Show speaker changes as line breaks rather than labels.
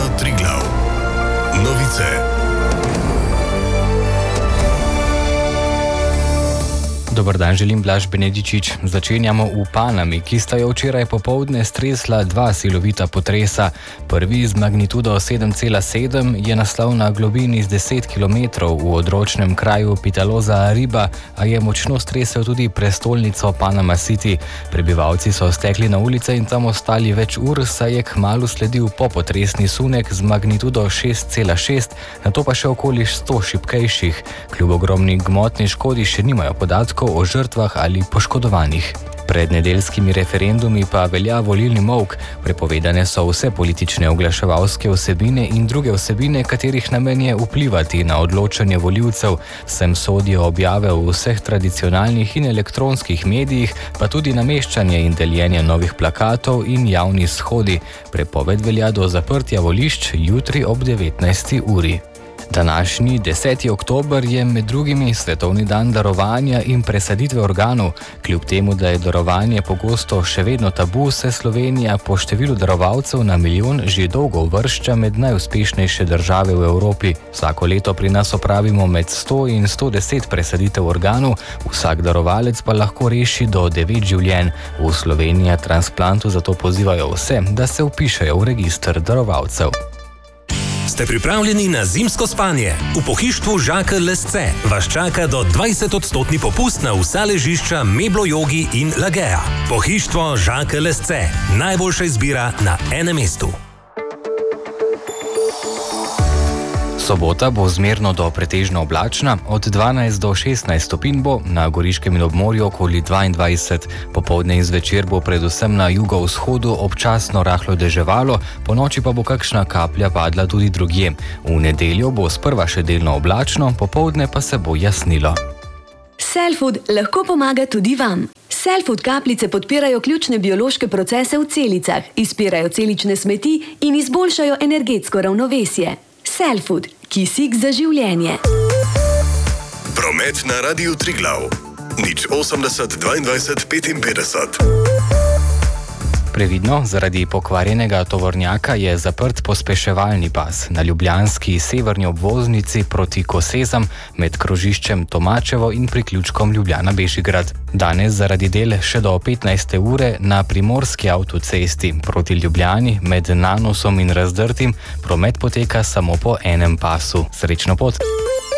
Triglav. Novice.
Dobar dan, želim Blaž Benedičič. Začenjamo v Panami, ki sta jo včeraj popoldne stresla dva silovita potresa. Prvi z magnitudo 7,7 je naslal na globini z 10 km v odročnem kraju Pitalosa Riba, a je močno stresel tudi prestolnico Panama City. Prebivalci so stekli na ulice in tam ostali več ur, saj je kmalu sledil popotresni sunek z magnitudo 6,6, nato pa še okoli 100 šibkejših. Kljub ogromni gmotni škodi še nimajo podatkov o žrtvah ali poškodovanih. Pred nedeljskimi referendumi pa velja volilni molk. Prepovedane so vse politične oglaševalske vsebine in druge vsebine, katerih namen je vplivati na odločanje volivcev. Sem sodijo objave v vseh tradicionalnih in elektronskih medijih, pa tudi nameščanje in deljenje novih plakatov in javni shodi. Prepoved velja do zaprtja volišč jutri ob 19. uri. Današnji 10. oktober je med drugimi svetovni dan darovanja in presaditve organov. Kljub temu, da je darovanje pogosto še vedno tabu, se Slovenija po številu darovalcev na milijon že dolgo uvršča med najuspešnejše države v Evropi. Vsako leto pri nas opravimo med 100 in 110 presaditev organov, vsak darovalec pa lahko reši do 9 življenj. V Sloveniji transplantu zato pozivajo vse, da se vpišejo v register darovalcev.
Ste pripravljeni na zimsko spanje? V pohištvu Žakelj Lesce vas čaka do 20% popust na vsa ležišča Meblo Jogi in Lagea. Pohištvo Žakelj Lesce. Najboljša izbira na enem mestu.
Sobota bo zmerno do pretežno oblačna, od 12 do 16 stopinj bo, na Goriškem in obmorju okoli 22. Popoldne in zvečer bo predvsem na jugovzhodu občasno rahlo deževalo, ponoči pa bo kakšna kaplja padla tudi drugje. V nedeljo bo sprva še delno oblačno, popoldne pa se bo jasnilo.
Cellfood lahko pomaga tudi vam. Cellfood kapljice podpirajo ključne biološke procese v celicah, izpirajo celične smeti in izboljšajo energetsko ravnovesje. Cellfood, kisik za življenje.
Promet na Radiu Triglav. 080 22 55.
Previdno, zaradi pokvarjenega tovornjaka je zaprt pospeševalni pas na ljubljanski severni obvoznici proti Kosezam med krožiščem Tomačevo in priključkom Ljubljana-Bežigrad. Danes zaradi del še do 15. ure na primorski avtocesti proti Ljubljani med Nanosom in Razdrtim promet poteka samo po enem pasu. Srečno pot!